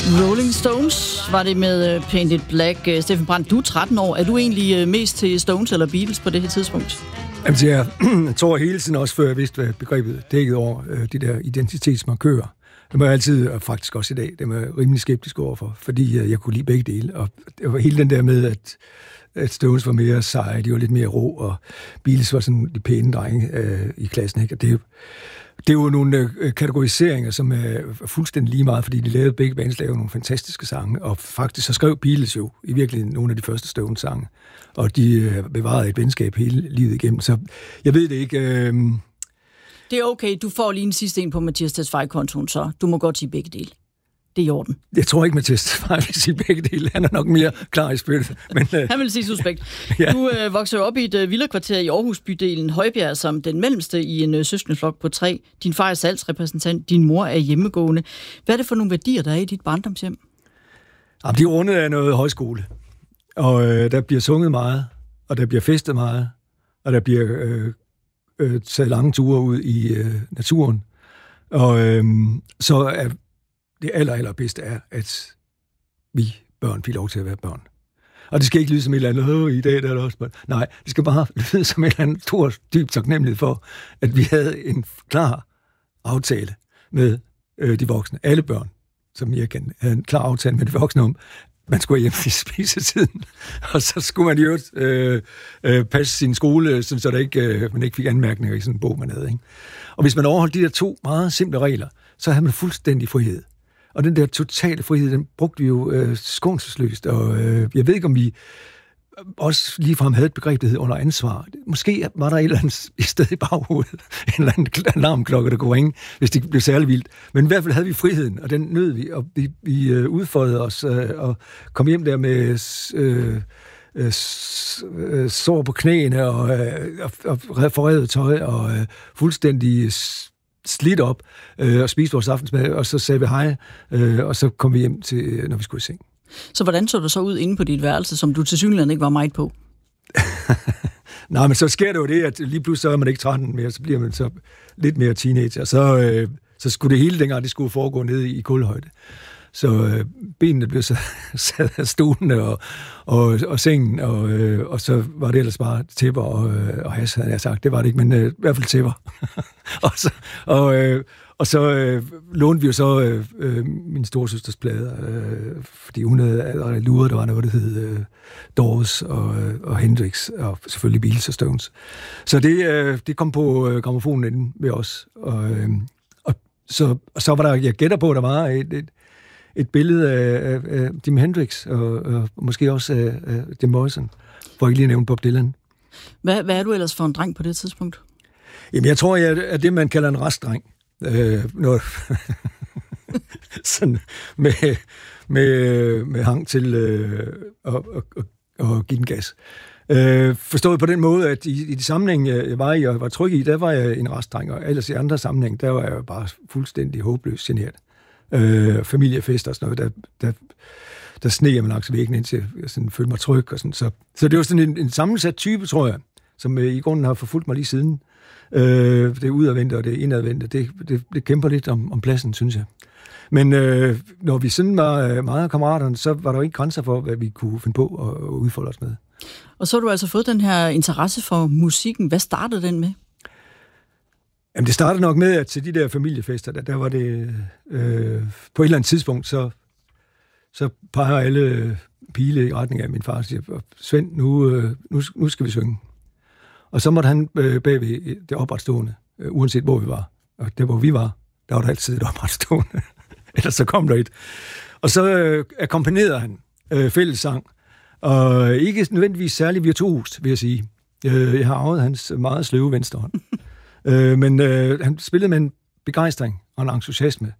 Rolling Stones var det med Painted Black. Steffen Brandt, du er 13 år. Er du egentlig mest til Stones eller Beatles på det her tidspunkt? Jamen, jeg tror hele tiden også, før jeg vidste, hvad begrebet dækkede over de der identitetsmarkører. Det var jeg altid, og faktisk også i dag, det var jeg rimelig skeptisk overfor, fordi jeg kunne lide begge dele. Og det var hele den der med, at Stones var mere seje, de var lidt mere rå, og Beatles var sådan de pæne drenge i klassen, ikke? Og det er jo nogle kategoriseringer, som er fuldstændig lige meget, fordi de lavede begge bands lavede nogle fantastiske sange, og faktisk så skrev Beatles jo i virkeligheden nogle af de første Stones-sange, og de bevarede et venskab hele livet igennem, så jeg ved det ikke. Det er okay, du får lige en sidste en på Mathias Tesfaye-kontoen, så du må godt sige begge dele. Det er i orden. Jeg tror ikke, Mathias Tesfaye vil sige begge dele. Han er nok mere klar i spyttet. Men, han vil sige suspekt. Ja. Du vokser op i et villakvarter i Aarhus-bydelen Højbjerg som den mellemste i en søskendeflok på 3. Din far er salgsrepræsentant, din mor er hjemmegående. Hvad er det for nogle værdier, der er i dit barndomshjem? Jamen, de er rundet af noget højskole. Og der bliver sunget meget, og der bliver festet meget, og der bliver taget lange ture ud i naturen. Og så er det allerbedste er, at vi børn fik lov til at være børn. Og det skal ikke lyde som et eller andet, i dag der er der også børn. Nej, det skal bare lyde som et eller andet stor, dybt taknemmelighed for, at vi havde en klar aftale med de voksne. Alle børn, som jeg kendte, havde en klar aftale med de voksne om, man skulle hjem til spisetiden, og så skulle man jo passe sin skole, så der ikke, man ikke fik anmærkninger i sådan en bog, man havde. Ikke? Og hvis man overholdt de der 2 meget simple regler, så havde man fuldstændig frihed. Og den der totale frihed, den brugte vi jo skånselsløst, og jeg ved ikke, om vi også ligefrem havde et begreb, der hed under ansvar. Måske var der et eller andet sted i baghovedet, en eller anden alarmklokke, der kunne ringe, hvis det blev særlig vildt. Men i hvert fald havde vi friheden, og den nød vi, og vi udfordrede os og kom hjem der med sår på knæene og forredet tøj og fuldstændig slidt op og spiste vores aftensmad, og så sagde vi hej, og så kom vi hjem til, når vi skulle i seng. Så hvordan så du så ud inde på dit værelse, som du tilsyneladende ikke var meget på? Nej, men så sker det jo det, at lige pludselig så er man ikke 13 mere, så bliver man så lidt mere teenager. Så skulle det hele dengang, det skulle foregå nede i gulvhøjde. Så benene blev så sat af stolene og sengen, og så var det ellers bare tæpper og has, havde jeg sagt. Det var det ikke, men i hvert fald tæpper. Og så lånte vi jo så min storesøsters plader, fordi hun havde luret, der var noget, der hed Doors og Hendrix, og selvfølgelig Beatles og Stones. Så det kom på grammofonen inden ved os. Og så var der, jeg gætter på, der var et billede af Jimi Hendrix, og måske også af Jim Morrison, for ikke lige nævne Bob Dylan. Hvad er du ellers for en dreng på det tidspunkt? Jamen, jeg tror, jeg er det, man kalder en restdreng. Noget sådan med hang til at give den gas. Forstået på den måde, at i de sammenhæng, jeg var i og var tryg i, der var jeg en restdreng, og ellers i andre sammenhæng, der var jeg bare fuldstændig håbløst genert. Familiefester og sådan noget, der sneg man langs væggen, indtil jeg sådan følte mig tryg. Og sådan. Så det var sådan en sammensat type, tror jeg, som i grunden har forfulgt mig lige siden. Det udadvendte og det indadvendte, det kæmper lidt om pladsen, synes jeg. Men når vi sådan var meget af kammeraterne, så var der jo ikke grænser for, hvad vi kunne finde på at udfolde os med. Og så har du altså fået den her interesse for musikken. Hvad startede den med? Jamen, det startede nok med, at til de der familiefester, der var det på et eller andet tidspunkt, så peger alle pile i retning af min far og siger, Svend, nu skal vi synge. Og så måtte han bagved det opretstående, uanset hvor vi var. Og der, hvor vi var, der var der altid et opretstående. Ellers så kom der et. Og så akkompagnerede han fællessang. Og ikke nødvendigvis særlig virtuost, vil jeg sige. Jeg har arvet hans meget sløve venstre hånd. Men han spillede med en begejstring og en entusiasme,